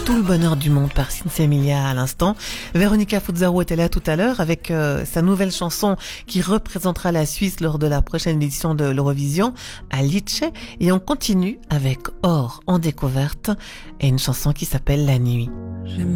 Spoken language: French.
Tout le bonheur du monde par Cynthia Emilia à l'instant. Véronica Fuzzaro était là tout à l'heure avec sa nouvelle chanson qui représentera la Suisse lors de la prochaine édition de l'Eurovision à Lecce. Et on continue avec Or en découverte et une chanson qui s'appelle La Nuit.